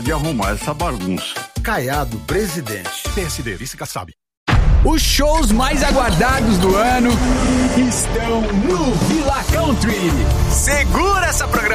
de arrumar essa bagunça. Caiado, presidente. PSD, vice-Kassab. Os shows mais aguardados do ano estão no Villa Country. Segura essa programação.